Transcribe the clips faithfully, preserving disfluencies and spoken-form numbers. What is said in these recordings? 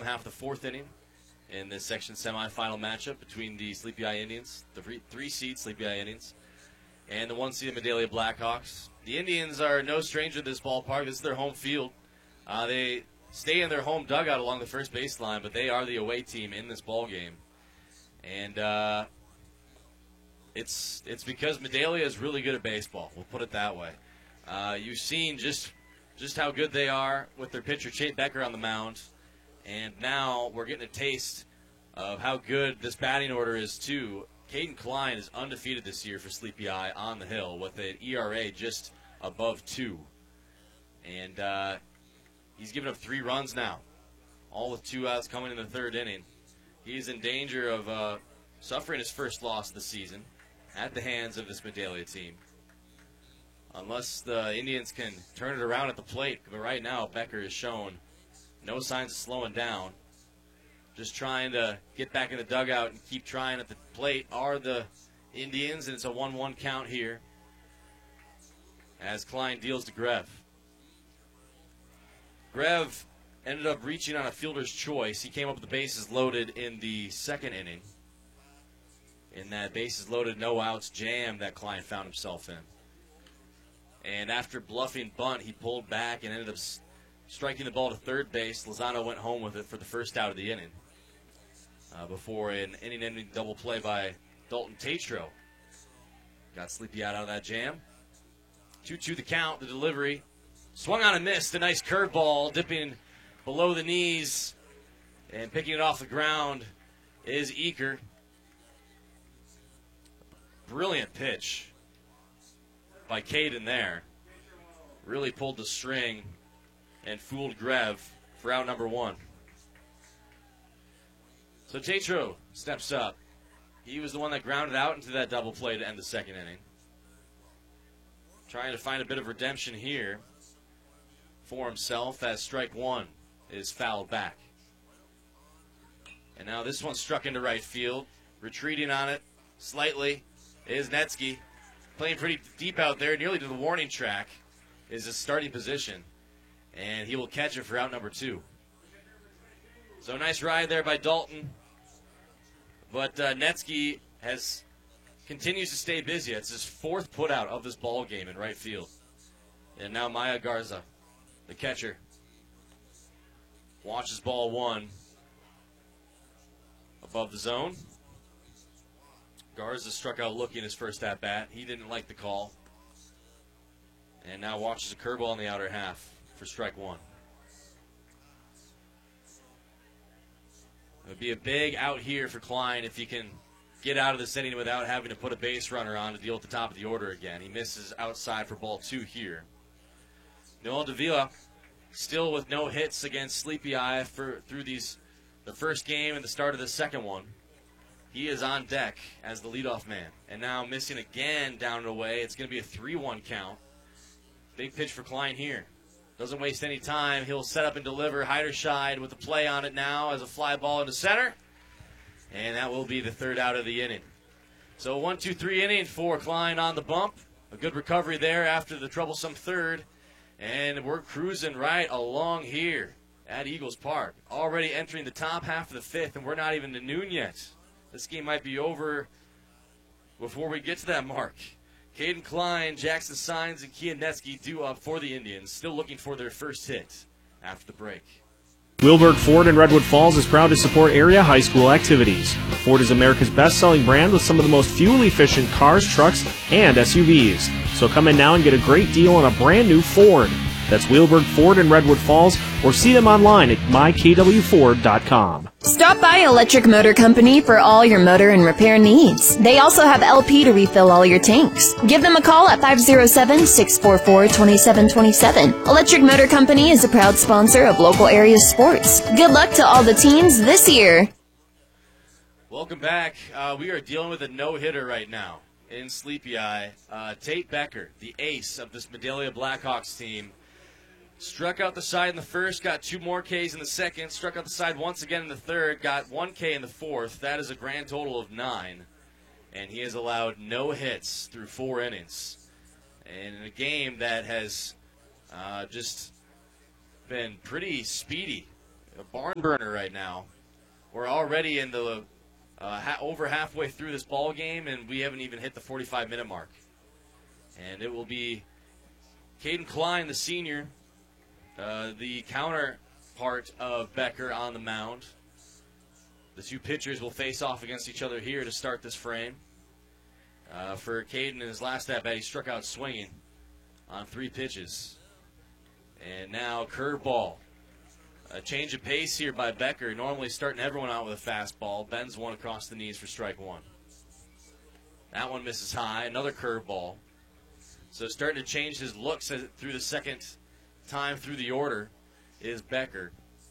bottom half of the fourth inning in this section semifinal matchup between the Sleepy Eye Indians, the three-seed Sleepy Eye Indians, and the one-seed Medalia Blackhawks. The Indians are no stranger to this ballpark. This is their home field. Uh, they stay in their home dugout along the first baseline, but they are the away team in this ball game. And uh, it's it's because Medalia is really good at baseball. We'll put it that way. Uh, you've seen just just how good they are with their pitcher, Chase Becker, on the mound. And now we're getting a taste of how good this batting order is, too. Caden Klein is undefeated this year for Sleepy Eye on the hill with an E R A just above two. And uh, he's given up three runs now, all with two outs coming in the third inning. He's in danger of uh, suffering his first loss of the season at the hands of this Medalia team. Unless the Indians can turn it around at the plate. But right now, Becker has shown no signs of slowing down. Just trying to get back in the dugout and keep trying at the plate are the Indians, and it's a one one count here as Klein deals to Grev. Grev ended up reaching on a fielder's choice. He came up with the bases loaded in the second inning. In that bases loaded, no outs jam that Klein found himself in. And after bluffing bunt, he pulled back and ended up striking the ball to third base. Lozano went home with it for the first out of the inning. Uh, before an inning-ending double play by Dalton Tatro. Got Sleepy out of that jam. two two the count, the delivery. Swung on and missed. A nice curveball dipping below the knees and picking it off the ground is Eaker. Brilliant pitch by Caden there. Really pulled the string and fooled Grev for out number one. So Tatro steps up. He was the one that grounded out into that double play to end the second inning. Trying to find a bit of redemption here for himself as strike one is fouled back. And now this one struck into right field. Retreating on it slightly is Netsky. Playing pretty deep out there, nearly to the warning track is his starting position. And he will catch it for out number two. So nice ride there by Dalton. But uh, Netsky has continues to stay busy. It's his fourth putout of this ball game in right field. And now Maya Garza, the catcher, watches ball one above the zone. Garza struck out looking his first at-bat. He didn't like the call. And now watches a curveball in the outer half for strike one. It would be a big out here for Klein if he can get out of this inning without having to put a base runner on to deal at the top of the order again. He misses outside for ball two here. Noel Davila still with no hits against Sleepy Eye for through these the first game and the start of the second one. He is on deck as the leadoff man. And now missing again down and away. It's going to be a three one count. Big pitch for Klein here. Doesn't waste any time. He'll set up and deliver. Heiderscheid with the play on it now as a fly ball into center. And that will be the third out of the inning. So one two three inning for Klein on the bump. A good recovery there after the troublesome third. And we're cruising right along here at Eagles Park. Already entering the top half of the fifth, and we're not even to noon yet. This game might be over before we get to that mark. Caden Klein, Jackson Signs, and Kian Netsky due up for the Indians, still looking for their first hit after the break. Wheelberg Ford in Redwood Falls is proud to support area high school activities. Ford is America's best-selling brand with some of the most fuel-efficient cars, trucks, and S U Vs. So come in now and get a great deal on a brand-new Ford. That's Wheelberg Ford in Redwood Falls, or see them online at my k w ford dot com. Stop by Electric Motor Company for all your motor and repair needs. They also have L P to refill all your tanks. Give them a call at five oh seven, six four four, two seven two seven. Electric Motor Company is a proud sponsor of local area sports. Good luck to all the teams this year. Welcome back. Uh, we are dealing with a no-hitter right now in Sleepy Eye. Uh, Tate Becker, the ace of this Medalia Blackhawks team, struck out the side in the first, got two more Ks in the second, struck out the side once again in the third, got one K in the fourth. That is a grand total of nine. And he has allowed no hits through four innings. And in a game that has uh, just been pretty speedy a barn burner right now. We're already in the uh, ha- over halfway through this ball game, and we haven't even hit the forty-five minute mark. And it will be Caden Klein, the senior, uh, the counterpart of Becker on the mound. The two pitchers will face off against each other here to start this frame. Uh, for Caden in his last at-bat, he struck out swinging on three pitches. And now curveball. A change of pace here by Becker, normally starting everyone out with a fastball. Bends one across the knees for strike one. That one misses high. Another curveball. So starting to change his looks as, through the second time through the order is Becker.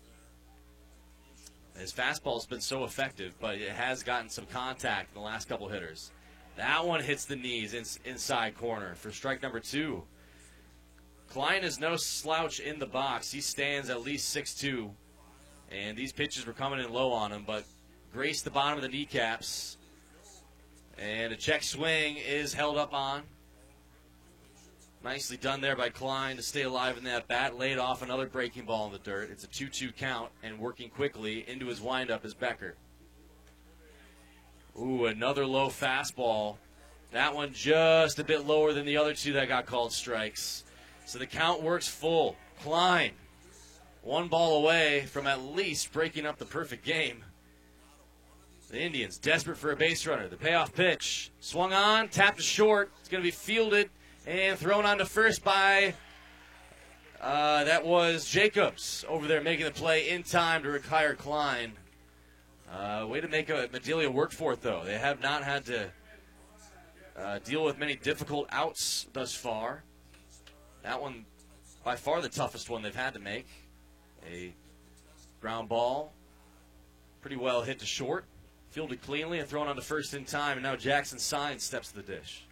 His fastball's been so effective, but it has gotten some contact in the last couple hitters. That one hits the knees in, inside corner for strike number two. Klein is no slouch in the box. He stands at least six two, and these pitches were coming in low on him, but graced the bottom of the kneecaps. And a check swing is held up on. Nicely done there by Klein to stay alive in that bat. Laid off another breaking ball in the dirt. It's a two two count, and working quickly into his windup is Becker. Ooh, another low fastball. That one just a bit lower than the other two that got called strikes. So the count works full. Klein, one ball away from at least breaking up the perfect game. The Indians desperate for a base runner. The payoff pitch. Swung on, tapped to short. It's going to be fielded and thrown on to first by, uh, that was Jacobs over there making the play in time to retire Klein. Uh, way to make a Madelia work for it, though. They have not had to uh, deal with many difficult outs thus far. That one, by far the toughest one they've had to make. A ground ball, pretty well hit to short, fielded cleanly and thrown on to first in time, and now Jackson Signs steps to the dish.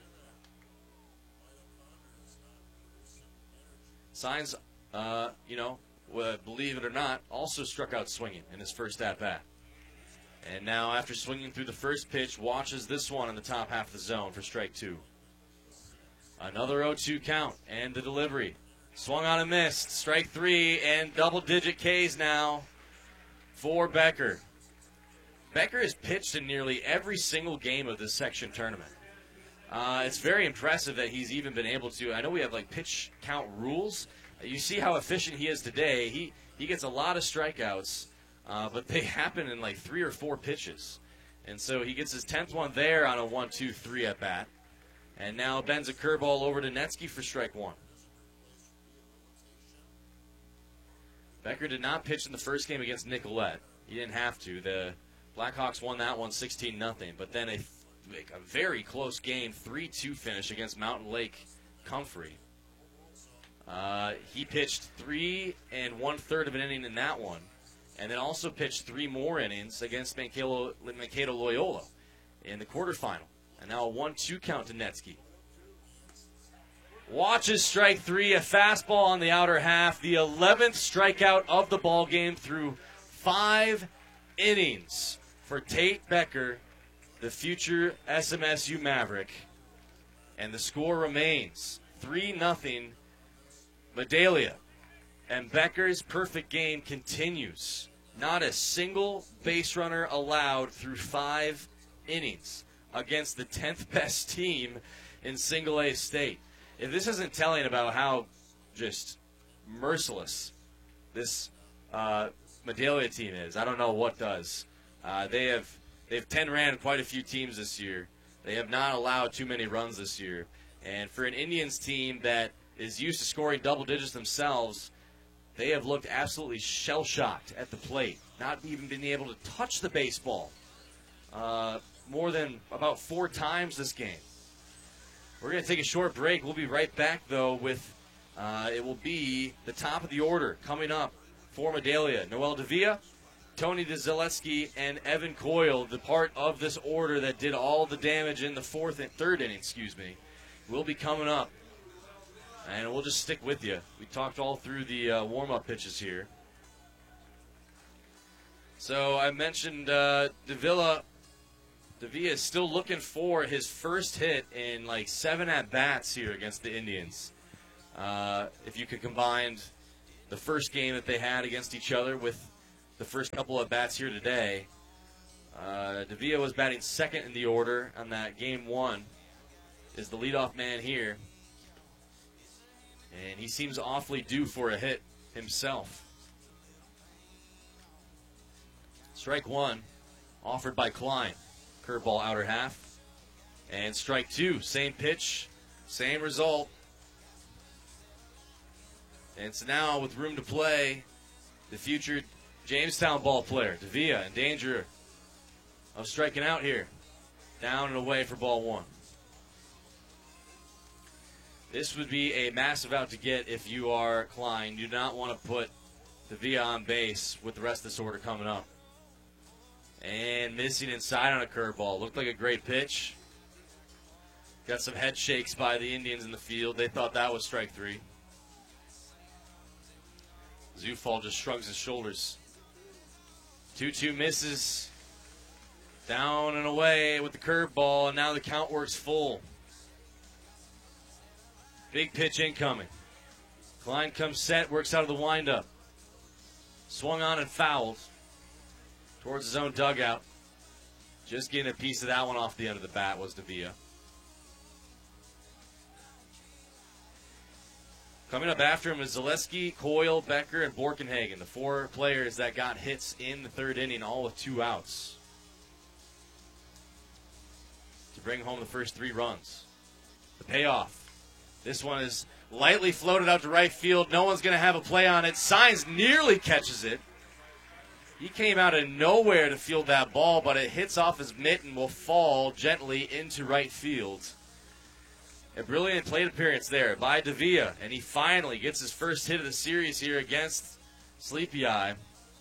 Signs, uh, you know, believe it or not, also struck out swinging in his first at-bat. And now, after swinging through the first pitch, watches this one in the top half of the zone for strike two. Another oh two count, and the delivery. Swung on and missed. Strike three, and double-digit Ks now for Becker. Becker has pitched in nearly every single game of this section tournament. Uh, it's very impressive that he's even been able to. I know we have like pitch count rules. You see how efficient he is today. He he gets a lot of strikeouts, uh, but they happen in like three or four pitches. And so he gets his tenth one there on a one two three at bat. And now bends a curveball over to Netsky for strike one. Becker did not pitch in the first game against Nicolette. He didn't have to. The Blackhawks won that one sixteen nothing. But then a a very close game, three two finish against Mountain Lake Comfrey. Uh, he pitched three and one-third of an inning in that one, and then also pitched three more innings against Mankato, Mankato Loyola in the quarterfinal. And now a one two count to Netsky. Watches strike three, a fastball on the outer half, the eleventh strikeout of the ball game through five innings for Tate Becker, the future S M S U Maverick. And the score remains three nothing Madelia. And Becker's perfect game continues. Not a single base runner allowed through five innings against the tenth best team in single A state. If this isn't telling about how just merciless this uh, Madelia team is, I don't know what does. Uh, they have they've ten ran quite a few teams this year. They have not allowed too many runs this year. And for an Indians team that is used to scoring double digits themselves, they have looked absolutely shell-shocked at the plate, not even been able to touch the baseball uh, more than about four times this game. We're going to take a short break. We'll be right back, though, with uh, it will be the top of the order coming up for Madelia. Noel Davia, Tony DeZaletsky, and Evan Coyle, the part of this order that did all the damage in the fourth and third inning, excuse me, will be coming up. And we'll just stick with you. We talked all through the uh, warm-up pitches here. So I mentioned uh, Davila. Davia is still looking for his first hit in like seven at-bats here against the Indians. Uh, if you could combine the first game that they had against each other with the first couple of bats here today. Uh, Davia was batting second in the order on that game one. Is the leadoff man here. And he seems awfully due for a hit himself. Strike one, offered by Klein. Curveball outer half. And strike two, same pitch, same result. And so now with room to play, the future Jamestown ball player, Davia, in danger of striking out here. Down and away for ball one. This would be a massive out to get if you are Klein. You do not want to put Davia on base with the rest of this order coming up. And missing inside on a curveball. Looked like a great pitch. Got some head shakes by the Indians in the field. They thought that was strike three. Zufall just shrugs his shoulders. two two misses. Down and away with the curveball, and now the count works full. Big pitch incoming. Klein comes set, works out of the windup. Swung on and fouled towards his own dugout. Just getting a piece of that one off the end of the bat was Davia. Coming up after him is Zaleski, Coyle, Becker, and Borkenhagen, the four players that got hits in the third inning, all with two outs, to bring home the first three runs. The payoff. This one is lightly floated out to right field. No one's going to have a play on it. Signs nearly catches it. He came out of nowhere to field that ball, but it hits off his mitt and will fall gently into right field. A brilliant plate appearance there by Davia, and he finally gets his first hit of the series here against Sleepy Eye.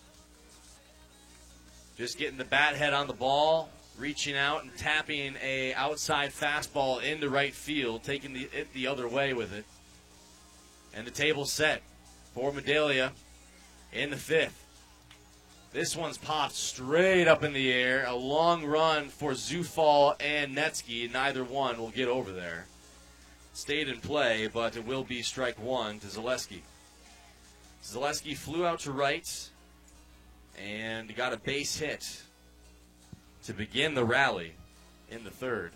Just getting the bat head on the ball, reaching out and tapping a outside fastball into right field, taking the, it the other way with it. And the table's set for Medalia in the fifth. This one's popped straight up in the air. A long run for Zufall and Netsky. Neither one will get over there. Stayed in play, but it will be strike one to Zaleski. Zaleski flew out to right and got a base hit to begin the rally in the third.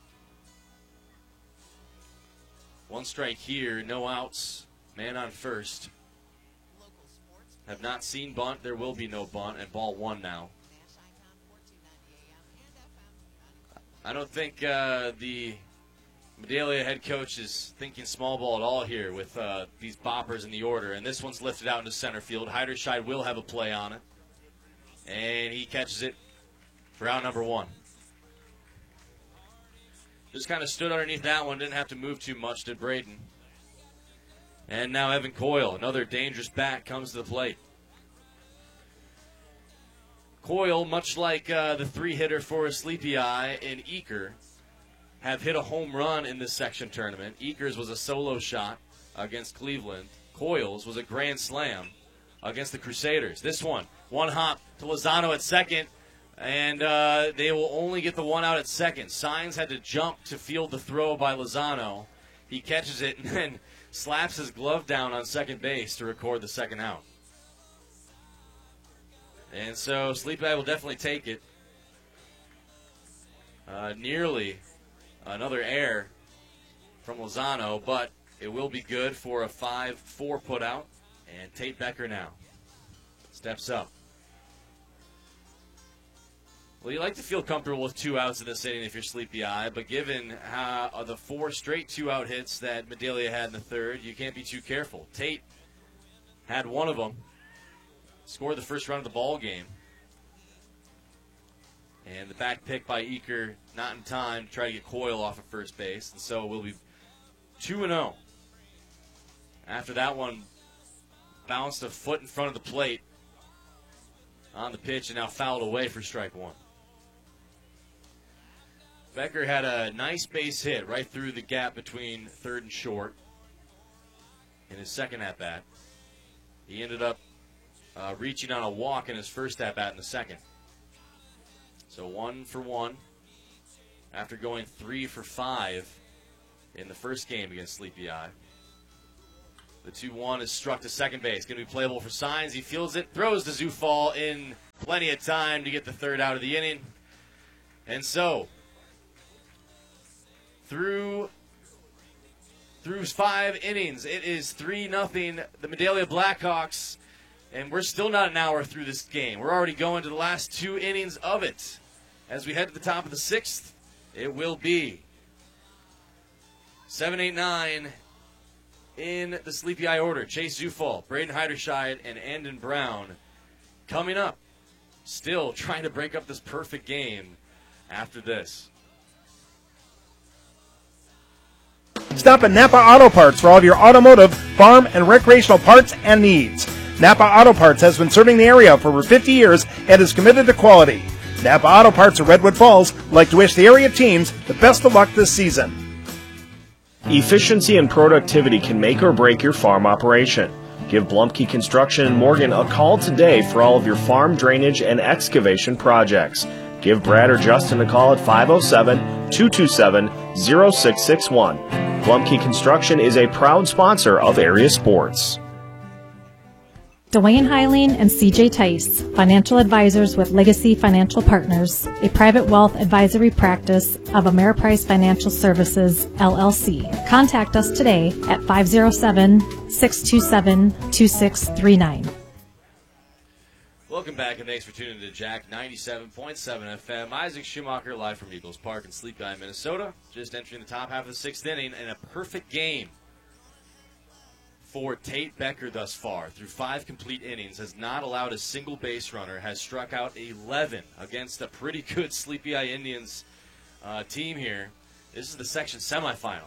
One strike here, no outs, man on first. Have not seen bunt, there will be no bunt, and ball one now. I don't think uh, the Medalia head coach is thinking small ball at all here with uh, these boppers in the order. And this one's lifted out into center field. Heiderscheid will have a play on it. And he catches it for out number one. Just kind of stood underneath that one. Didn't have to move too much, did Braden. And now Evan Coyle, another dangerous bat, comes to the plate. Coyle, much like uh, the three-hitter for Sleepy Eye in Eaker, have hit a home run in this section tournament. Eaker's was a solo shot against Cleveland. Coyle's was a grand slam against the Crusaders. This one, one hop to Lozano at second, and uh, they will only get the one out at second. Signs had to jump to field the throw by Lozano. He catches it and then slaps his glove down on second base to record the second out. And so Sleepy Eye will definitely take it. Uh, nearly another error from Lozano, but it will be good for a five four put out. And Tate Becker now steps up. Well, you like to feel comfortable with two outs in this inning if you're Sleepy Eye, but given how, uh, the four straight two-out hits that Medalia had in the third, you can't be too careful. Tate had one of them, scored the first run of the ball game. And the back pick by Eaker not in time to try to get Coyle off of first base. And so we'll be two and oh. After that one bounced a foot in front of the plate on the pitch and now fouled away for strike one. Becker had a nice base hit right through the gap between third and short in his second at-bat. He ended up uh, reaching on a walk in his first at-bat in the second. So one for one after going three for five in the first game against Sleepy Eye. The two one is struck to second base. Going to be playable for signs. He fields it, throws to Zufall in plenty of time to get the third out of the inning. And so, through through five innings, it is three nothing the Medallia Blackhawks, and we're still not an hour through this game. We're already going to the last two innings of it. As we head to the top of the sixth, it will be seven eight nine in the Sleepy Eye order. Chase Zufall, Braden Heiderscheid, and Andon Brown coming up. Still trying to break up this perfect game after this. Stop at Napa Auto Parts for all of your automotive, farm, and recreational parts and needs. Napa Auto Parts has been serving the area for over fifty years and is committed to quality. Napa Auto Parts of Redwood Falls would like to wish the area teams the best of luck this season. Efficiency and productivity can make or break your farm operation. Give Blumke Construction in Morgan a call today for all of your farm drainage and excavation projects. Give Brad or Justin a call at five oh seven, two two seven, oh six six one. Blumke Construction is a proud sponsor of area sports. Dwayne Heiling and C J Tice, financial advisors with Legacy Financial Partners, a private wealth advisory practice of Ameriprise Financial Services, L L C. Contact us today at five oh seven, six two seven, two six three nine. Welcome back, and thanks for tuning in to Jack ninety-seven point seven F M. Isaac Schumacher live from Eagles Park in Sleepy Eye, Minnesota. Just entering the top half of the sixth inning, and a perfect game for Tate Becker thus far. Through five complete innings, has not allowed a single base runner, has struck out eleven against a pretty good Sleepy Eye Indians uh, team here. This is the section semifinal.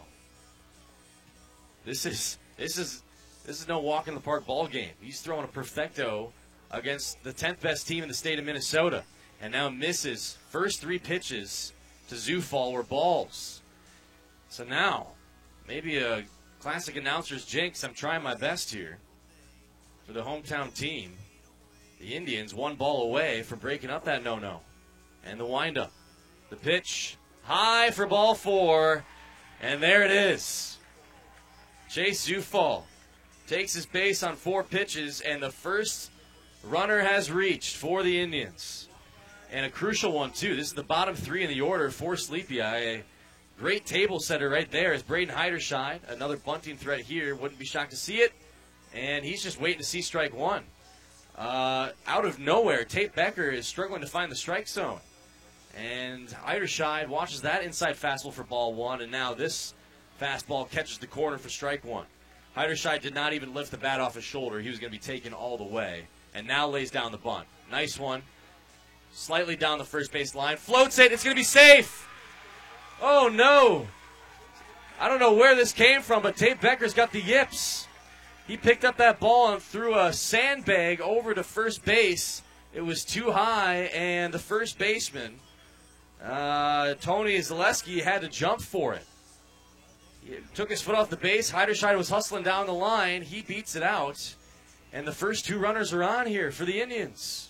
This is this is this is no walk in the park ball game. He's throwing a perfecto against the tenth best team in the state of Minnesota, and now misses first three pitches to Zufall were balls. So now, maybe a classic announcer's jinx. I'm trying my best here for the hometown team. The Indians one ball away from breaking up that no-no. And the windup. The pitch high for ball four, and there it is. Chase Zufall takes his base on four pitches, and the first runner has reached for the Indians. And a crucial one, too. This is the bottom three in the order for Sleepy Eye. A great table setter right there is Braden Heiderscheid. Another bunting threat here. Wouldn't be shocked to see it. And he's just waiting to see strike one. Uh, out of nowhere, Tate Becker is struggling to find the strike zone. And Heiderscheid watches that inside fastball for ball one. And now this fastball catches the corner for strike one. Heiderscheid did not even lift the bat off his shoulder. He was going to be taken all the way. And now lays down the bunt. Nice one. Slightly down the first base line. Floats it. It's going to be safe. Oh, no. I don't know where this came from, but Tate Becker's got the yips. He picked up that ball and threw a sandbag over to first base. It was too high, and the first baseman, uh, Tony Zaleski, had to jump for it. He took his foot off the base. Heiderscheid was hustling down the line. He beats it out. And the first two runners are on here for the Indians.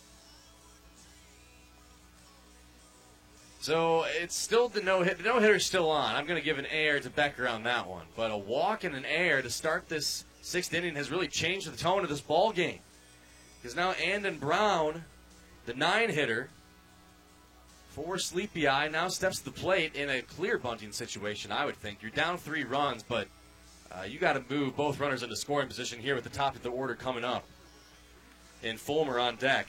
So it's still the no-hit. The no-hitter's still on. I'm going to give an error to Becker on that one. But a walk and an error to start this sixth inning has really changed the tone of this ball game. Because now Andon Brown, the nine-hitter for Sleepy Eye, now steps to the plate in a clear bunting situation, I would think. You're down three runs, but Uh, you got to move both runners into scoring position here with the top of the order coming up. And Fulmer on deck.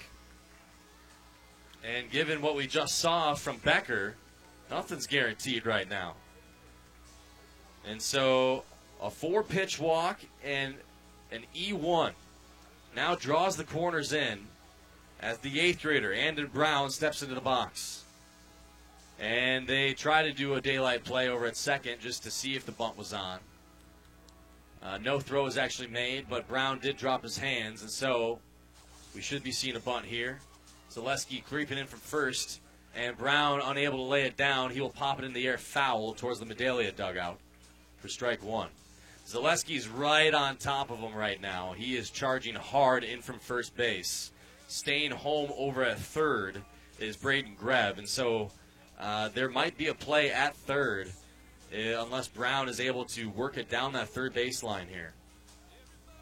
And given what we just saw from Becker, nothing's guaranteed right now. And so a four-pitch walk and an E one now draws the corners in as the eighth grader, Andon Brown, steps into the box. And they try to do a daylight play over at second just to see if the bunt was on. Uh, no throw was actually made, but Brown did drop his hands, and so we should be seeing a bunt here. Zaleski creeping in from first, and Brown unable to lay it down. He will pop it in the air foul towards the Medallia dugout for strike one. Zaleski's right on top of him right now. He is charging hard in from first base. Staying home over at third is Braden Greb, and so uh, there might be a play at third Uh, unless Brown is able to work it down that third baseline here.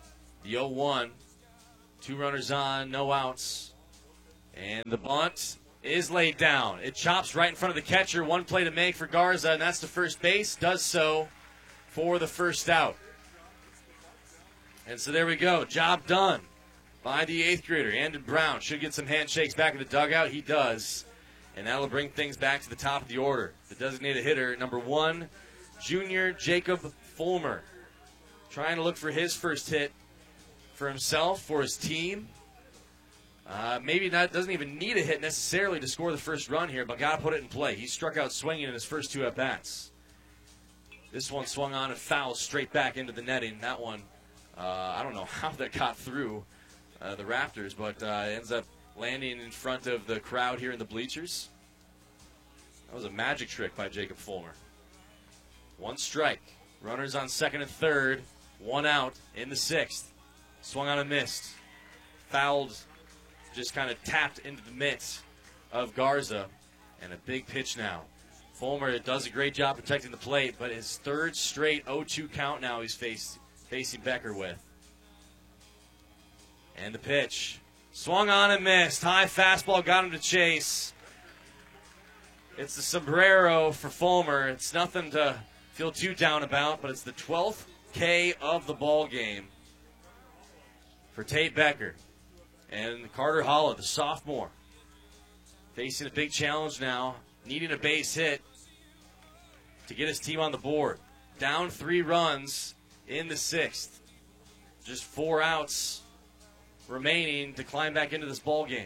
The oh one. Two runners on, no outs. And the bunt is laid down. It chops right in front of the catcher. One play to make for Garza, and that's the first base. Does so for the first out. And so there we go. Job done by the eighth grader. Andon Brown should get some handshakes back in the dugout. He does. And that'll bring things back to the top of the order. The designated hitter, number one, junior Jacob Fulmer. Trying to look for his first hit for himself, for his team. Uh, maybe not, doesn't even need a hit necessarily to score the first run here, but got to put it in play. He struck out swinging in his first two at-bats. This one swung on and fouled straight back into the netting. That one, uh, I don't know how that got through uh, the rafters, but uh, ends up landing in front of the crowd here in the bleachers. That was a magic trick by Jacob Fulmer. One strike. Runners on second and third. One out in the sixth. Swung on and missed. Fouled, just kind of tapped into the mitts of Garza. And a big pitch now. Fulmer does a great job protecting the plate, but his third straight oh two count now he's face, facing Becker with. And the pitch. Swung on and missed. High fastball got him to chase. It's the sombrero for Fulmer. It's nothing to feel too down about, but it's the twelfth K of the ball game for Tate Becker. And Carter Holla, the sophomore, facing a big challenge now, needing a base hit to get his team on the board. Down three runs in the sixth. Just four outs remaining to climb back into this ball game.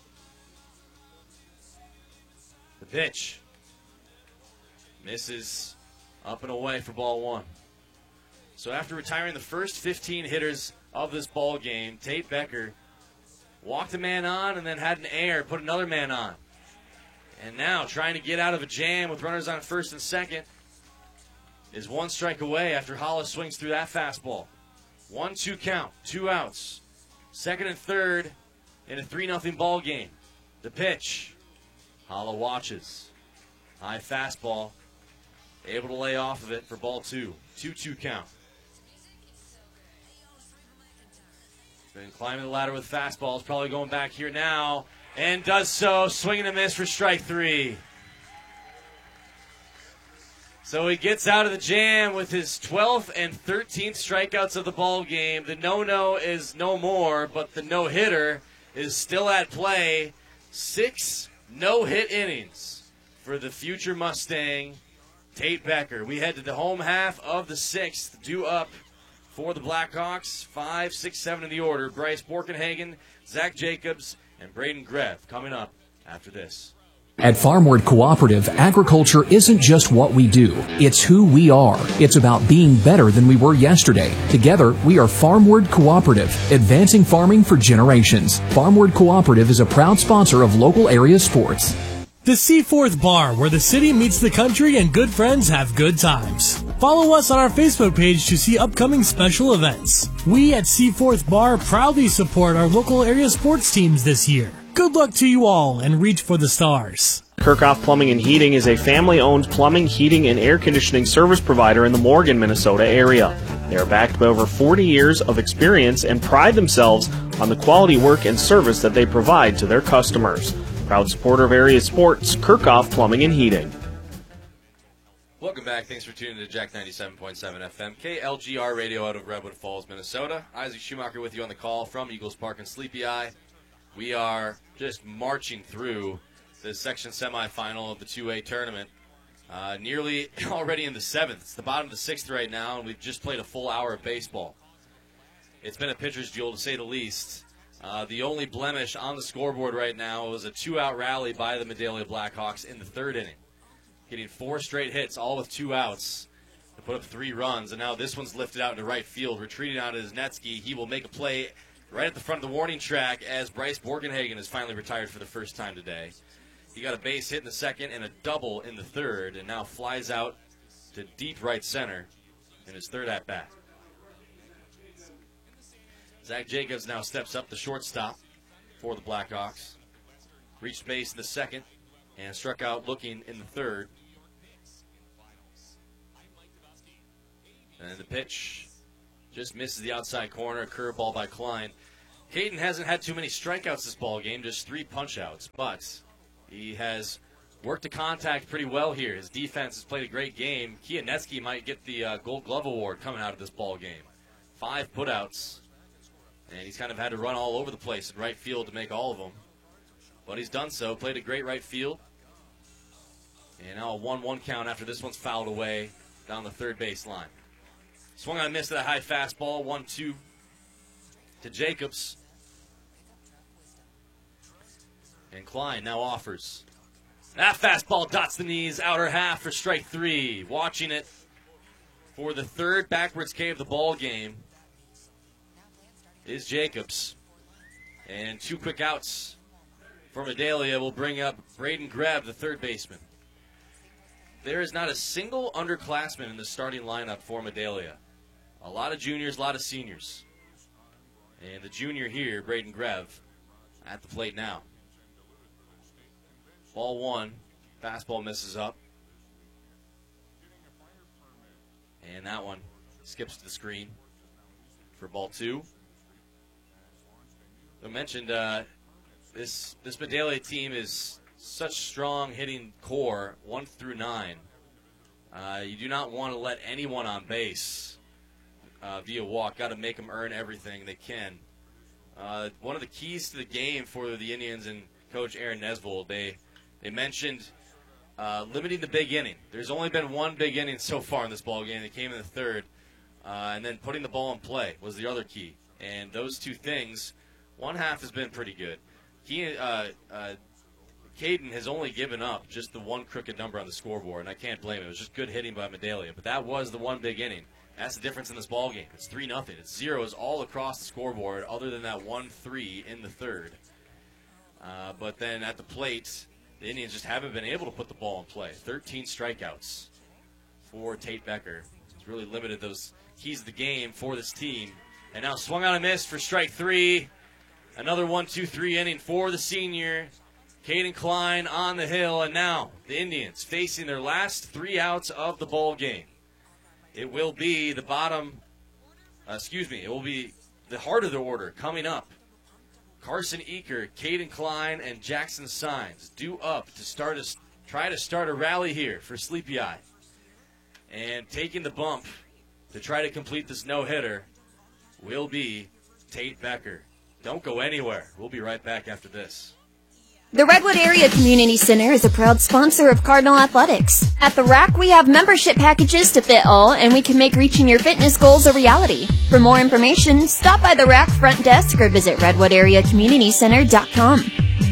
The pitch misses up and away for ball one. So after retiring the first fifteen hitters of this ball game, Tate Becker walked a man on and then had an error, put another man on. And now trying to get out of a jam with runners on first and second is one strike away after Hollis swings through that fastball. one two count, two outs. Second and third in a three nothing ball game. The pitch. Holla watches. High fastball. Able to lay off of it for ball two. two two count. Been climbing the ladder with fastballs. Probably going back here now. And does so. Swinging a miss for strike three. So he gets out of the jam with his twelfth and thirteenth strikeouts of the ball game. The no-no is no more, but the no-hitter is still at play. Six no-hit innings for the future Mustang, Tate Becker. We head to the home half of the sixth, due up for the Blackhawks. Five, six, seven in the order. Bryce Borkenhagen, Zach Jacobs, and Braden Greff coming up after this. At Farmward Cooperative, agriculture isn't just what we do. It's who we are. It's about being better than we were yesterday. Together, we are Farmward Cooperative, advancing farming for generations. Farmward Cooperative is a proud sponsor of local area sports. The Seaforth Bar, where the city meets the country and good friends have good times. Follow us on our Facebook page to see upcoming special events. We at Seaforth Bar proudly support our local area sports teams this year. Good luck to you all, and reach for the stars. Kirkhoff Plumbing and Heating is a family-owned plumbing, heating, and air conditioning service provider in the Morgan, Minnesota area. They are backed by over forty years of experience and pride themselves on the quality work and service that they provide to their customers. Proud supporter of area sports, Kirkhoff Plumbing and Heating. Welcome back. Thanks for tuning in to Jack ninety-seven point seven F M. K L G R Radio out of Redwood Falls, Minnesota. Isaac Schumacher with you on the call from Eagles Park and Sleepy Eye. We are just marching through the section semifinal of the two A tournament. Uh, nearly already in the seventh. It's the bottom of the sixth right now, and we've just played a full hour of baseball. It's been a pitcher's duel, to say the least. Uh, the only blemish on the scoreboard right now was a two-out rally by the Medalia Blackhawks in the third inning, getting four straight hits, all with two outs, to put up three runs. And now this one's lifted out into right field, retreating out of Netsky. He will make a play right at the front of the warning track as Bryce Borkenhagen is finally retired for the first time today. He got a base hit in the second and a double in the third, and now flies out to deep right center in his third at-bat. Zach Jacobs now steps up the shortstop for the Blackhawks. Reached base in the second and struck out looking in the third. And the pitch Just misses the outside corner. Curveball by Klein. Caden hasn't had too many strikeouts this ball game, just three punch-outs, but he has worked the contact pretty well here. His defense has played a great game. Kianetsky might get the uh, Gold Glove Award coming out of this ball game. Five putouts, and he's kind of had to run all over the place in right field to make all of them. But he's done so, played a great right field. And now a one one count after this one's fouled away down the third base line. Swung on a miss to that high fastball, one two to Jacobs. And Klein now offers. That fastball dots the knees, outer half for strike three. Watching it for the third backwards K of the ball game is Jacobs. And two quick outs for Medalia will bring up Braden Greb, the third baseman. There is not a single underclassman in the starting lineup for Medalia. A lot of juniors, a lot of seniors. And the junior here, Braden Greb, at the plate now. Ball one, fastball misses up. And that one skips to the screen for ball two. I mentioned uh, this this Medalia team is such strong hitting core, one through nine. Uh, you do not want to let anyone on base uh, via walk. Got to make them earn everything they can. Uh, one of the keys to the game for the Indians and Coach Aaron Nesvold, they they mentioned uh, limiting the big inning. There's only been one big inning so far in this ball game. They came in the third, uh, and then putting the ball in play was the other key. And those two things, one half has been pretty good. He, uh, uh, Caden has only given up just the one crooked number on the scoreboard, and I can't blame him. It was just good hitting by Medalia. But that was the one big inning. That's the difference in this ball game. It's three nothing. It's zeros all across the scoreboard other than that one three in the third. Uh, but then at the plate, the Indians just haven't been able to put the ball in play. thirteen strikeouts for Tate Becker. It's really limited those keys of the game for this team. And now swung on a miss for strike three. Another one two three inning for the senior. Caden Klein on the hill, and now the Indians facing their last three outs of the ball game. It will be the bottom, uh, excuse me, it will be the heart of the order coming up. Carson Eaker, Caden Klein, and Jackson Signs due up to start a, try to start a rally here for Sleepy Eye. And taking the bump to try to complete this no-hitter will be Tate Becker. Don't go anywhere. We'll be right back after this. The Redwood Area Community Center is a proud sponsor of Cardinal Athletics. At the Rack, we have membership packages to fit all, and we can make reaching your fitness goals a reality. For more information, stop by the Rack front desk or visit redwood area community center dot com.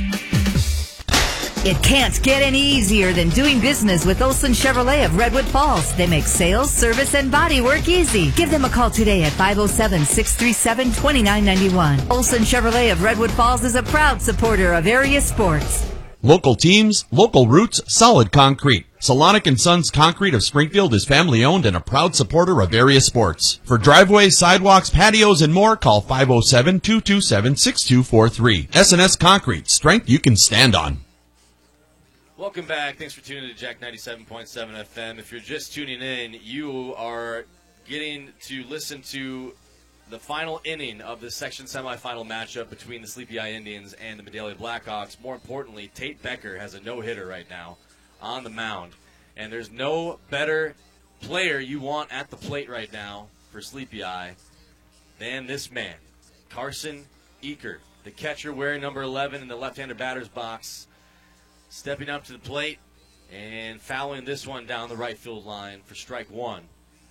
It can't get any easier than doing business with Olson Chevrolet of Redwood Falls. They make sales, service, and body work easy. Give them a call today at five oh seven, six three seven, two nine nine one. Olson Chevrolet of Redwood Falls is a proud supporter of area sports. Local teams, local roots, solid concrete. Solonic and Sons Concrete of Springfield is family owned and a proud supporter of area sports. For driveways, sidewalks, patios, and more, call five oh seven, two two seven, six two four three. S and S Concrete, strength you can stand on. Welcome back. Thanks for tuning in to Jack ninety-seven point seven F M. If you're just tuning in, you are getting to listen to the final inning of the section semifinal matchup between the Sleepy Eye Indians and the Medalia Blackhawks. More importantly, Tate Becker has a no-hitter right now on the mound. And there's no better player you want at the plate right now for Sleepy Eye than this man, Carson Eaker, the catcher wearing number eleven in the left-handed batter's box. Stepping up to the plate and fouling this one down the right field line for strike one.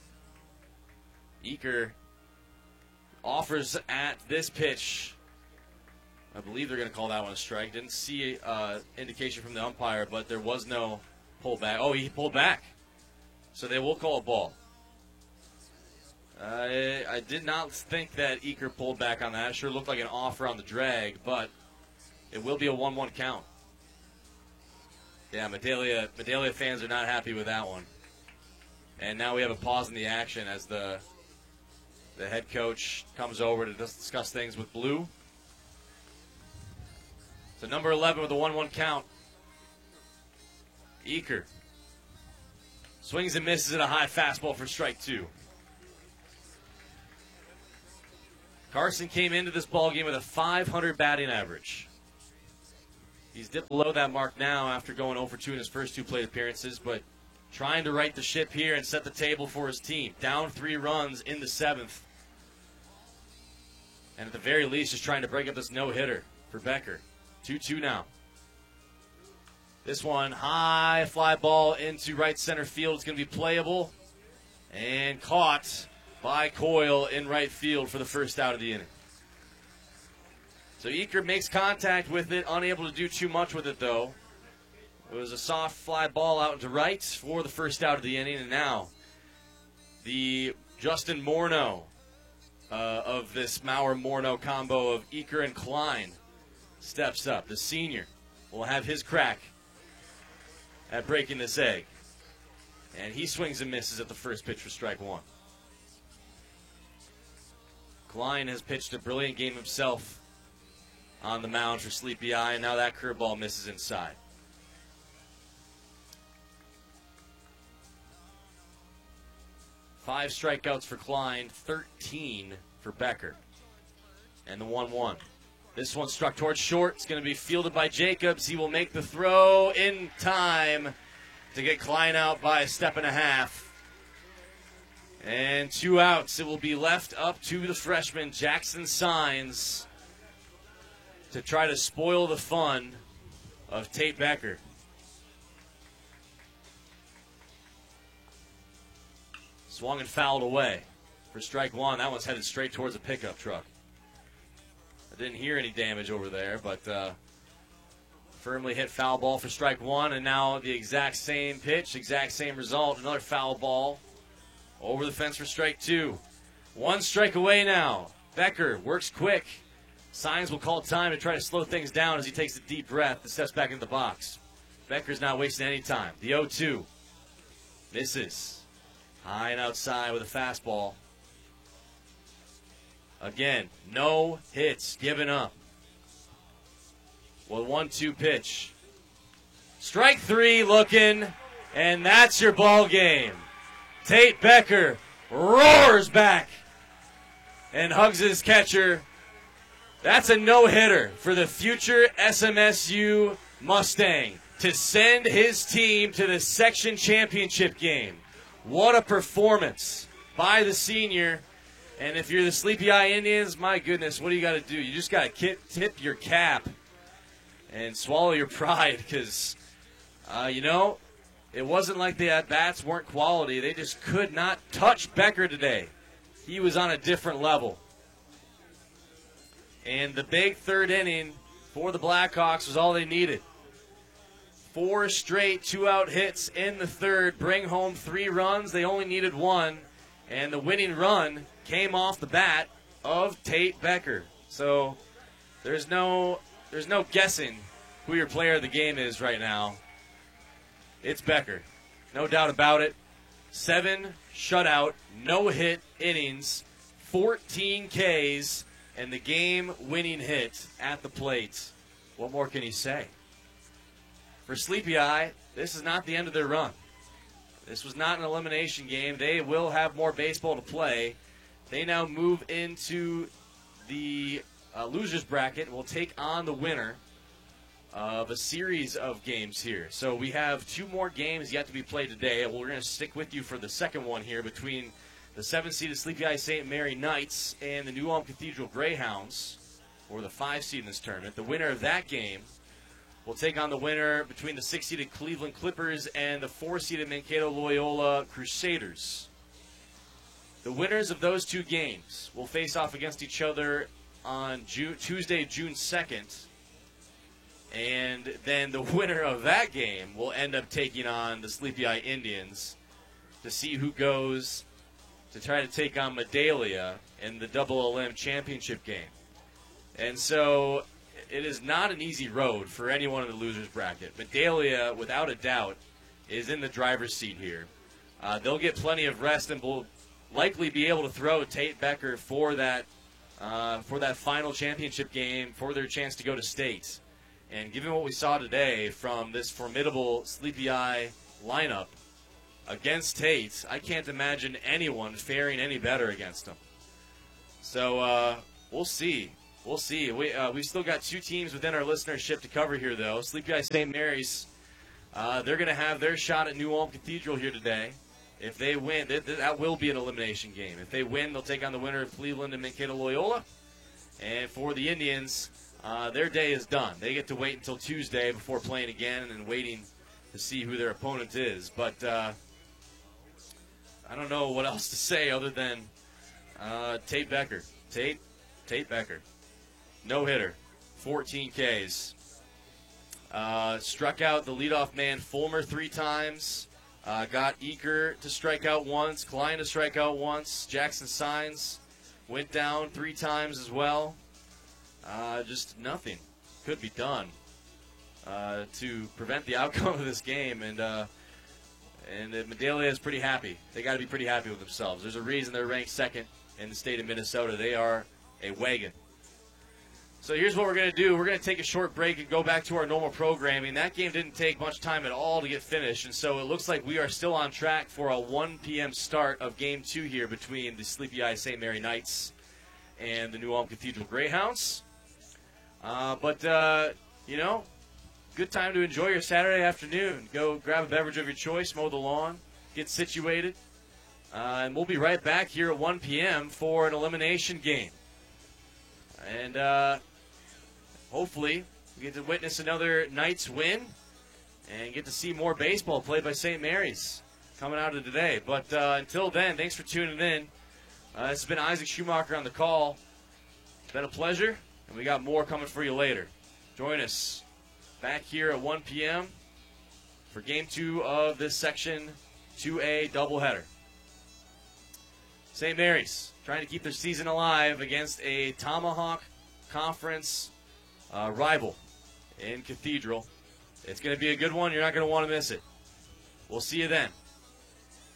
Eaker offers at this pitch. I believe they're going to call that one a strike. Didn't see uh, indication from the umpire, but there was no pullback. Oh, he pulled back. So they will call a ball. I, I did not think that Eaker pulled back on that. It sure looked like an offer on the drag, but it will be a one one count. Yeah, Medalia, Medalia fans are not happy with that one. And now we have a pause in the action as the the head coach comes over to discuss things with Blue. So number eleven with a one one count. Eaker swings and misses at a high fastball for strike two. Carson came into this ballgame with a five hundred batting average. He's dipped below that mark now after going oh for two in his first two plate appearances, but trying to right the ship here and set the table for his team. Down three runs in the seventh. And at the very least, just trying to break up this no-hitter for Becker. two two now. This one, high fly ball into right center field. It's going to be playable and caught by Coyle in right field for the first out of the inning. So Eaker makes contact with it, unable to do too much with it, though. It was a soft fly ball out into right for the first out of the inning, and now the Justin Morneau uh, of this Mauer-Morneau combo of Eaker and Klein steps up. The senior will have his crack at breaking this egg. And he swings and misses at the first pitch for strike one. Klein has pitched a brilliant game himself on the mound for Sleepy Eye, and now that curveball misses inside. Five strikeouts for Klein, thirteen for Becker. And the one one. This one struck towards short. It's going to be fielded by Jacobs. He will make the throw in time to get Klein out by a step and a half. And two outs. It will be left up to the freshman, Jackson Signs, to try to spoil the fun of Tate Becker. Swung and fouled away for strike one. That one's headed straight towards a pickup truck. I didn't hear any damage over there, but uh, firmly hit foul ball for strike one, and now the exact same pitch, exact same result, another foul ball over the fence for strike two. One strike away now. Becker works quick. Signs will call time to try to slow things down as he takes a deep breath and steps back into the box. Becker's not wasting any time. The oh two misses. High and outside with a fastball. Again, no hits given up. Well, one two pitch. Strike three looking, and that's your ball game. Tate Becker roars back and hugs his catcher. That's a no-hitter for the future S M S U Mustang to send his team to the section championship game. What a performance by the senior. And if you're the Sleepy Eye Indians, my goodness, what do you got to do? You just got to tip your cap and swallow your pride because, uh, you know, it wasn't like the at-bats weren't quality. They just could not touch Becker today. He was on a different level. And the big third inning for the Blackhawks was all they needed. Four straight two-out hits in the third, bring home three runs. They only needed one, and the winning run came off the bat of Tate Becker. So there's no there's no guessing who your player of the game is right now. It's Becker. No doubt about it. Seven shutout, no-hit innings, fourteen Ks, and the game-winning hit at the plate. What more can you say? For Sleepy Eye, this is not the end of their run. This was not an elimination game. They will have more baseball to play. They now move into the uh, losers bracket and will take on the winner of a series of games here. So we have two more games yet to be played today. We're going to stick with you for the second one here between the seven-seeded Sleepy Eye Saint Mary Knights and the New Ulm Cathedral Greyhounds, or the five-seed in this tournament. The winner of that game will take on the winner between the six-seeded Cleveland Clippers and the four-seeded Mankato Loyola Crusaders. The winners of those two games will face off against each other on June, Tuesday, June second. And then the winner of that game will end up taking on the Sleepy Eye Indians to see who goes to try to take on Medalia in the Double O L M championship game. And so it is not an easy road for anyone in the losers bracket. Medalia, without a doubt, is in the driver's seat here. Uh, they'll get plenty of rest and will likely be able to throw Tate Becker for that uh, for that final championship game for their chance to go to state. And given what we saw today from this formidable Sleepy Eye lineup against Tate, I can't imagine anyone faring any better against them. So uh, we'll see. We'll see. We uh, we still got two teams within our listenership to cover here, though. Sleepy Eye Saint Mary's, uh, they're going to have their shot at New Ulm Cathedral here today. If they win, that, that will be an elimination game. If they win, they'll take on the winner of Cleveland and Mankato Loyola. And for the Indians, uh, their day is done. They get to wait until Tuesday before playing again and waiting to see who their opponent is. But uh, I don't know what else to say other than uh, Tate Becker. Tate, Tate Becker. No-hitter, fourteen Ks. Uh, struck out the leadoff man Fulmer three times. Uh, got Eaker to strike out once. Klein to strike out once. Jackson Signs went down three times as well. Uh, just nothing could be done uh, to prevent the outcome of this game. And uh, and uh, Medalia is pretty happy. They got to be pretty happy with themselves. There's a reason they're ranked second in the state of Minnesota. They are a wagon. So here's what we're going to do. We're going to take a short break and go back to our normal programming. That game didn't take much time at all to get finished, and so it looks like we are still on track for a one p.m. start of Game two here between the Sleepy Eye Saint Mary Knights and the New Ulm Cathedral Greyhounds. Uh, but, uh, you know, good time to enjoy your Saturday afternoon. Go grab a beverage of your choice, mow the lawn, get situated, uh, and we'll be right back here at one p.m. for an elimination game. And uh, hopefully we get to witness another Knights win and get to see more baseball played by Saint Mary's coming out of today. But uh, until then, thanks for tuning in. Uh, this has been Isaac Schumacher on the call. It's been a pleasure, and we got more coming for you later. Join us back here at one p.m. for Game two of this Section two A doubleheader. Saint Mary's trying to keep their season alive against a Tomahawk Conference uh, rival in Cathedral. It's going to be a good one. You're not going to want to miss it. We'll see you then.